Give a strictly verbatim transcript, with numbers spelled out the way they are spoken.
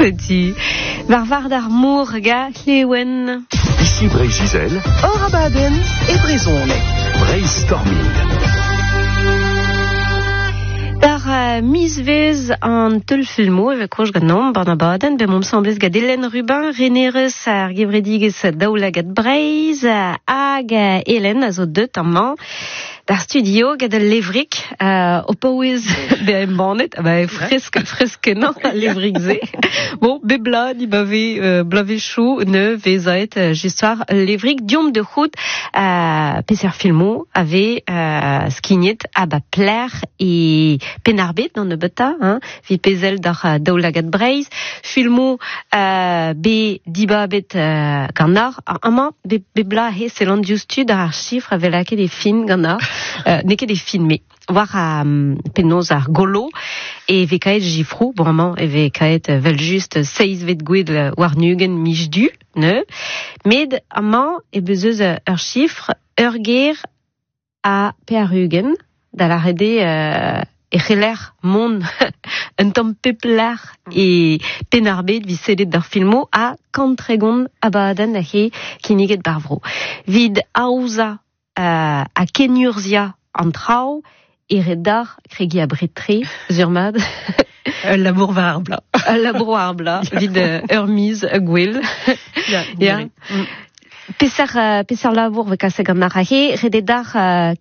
Seti. Varvar d'armour ga Lewen. Ici Bray Gisèle. Orabaden et Brezone. Brainstorming. Dar uh, misvez an teul filmo evek roch gant nom Barnabaden, be mom semblez gant Hélène Rubin, renerez ar gevredigez daoula gant Breiz, hag uh, Hélène a zo deut an man, dar studio gant al levrik, uh, o paouez be em banet, ba fresk, fresk nan al levrik ze. Bon, be blad, i bave, uh, blave chou, ne vezaet uh, gistoire levrik, diom de c'hout, uh, peser filmo, ave uh, skignet a ba pler e penarbet dans ne beta, hein, vi pezel dar uh, daoula gant Breiz, filmo uh, be diba bet uh, gannar, ama be, be bla he selant justu dar ar chifre ave lake des fin gannar, uh, ne ket des filme. War um, penoz ar golo, e ve kaet jifrou, vraiment, e ve kaet uh, vel just seiz vet gwed uh, war nugen mij du, ne, med ama e bezeuz uh, ur chifre, ur ger a pe ar hugen, da la rede uh, e c'heller mon un tamm pepler e penarbet vi sedet d'ar filmo a kantregon abaden a he kiniget barvro. Vid aouza uh, a kenurzia an trao e redar kregi a bretre zurmad Un labour var bla. un labour war bla vid uh, ur miz a gwell. Ya, Ya. Peser, uh, peser labour ve kaseg an ar he rededar uh,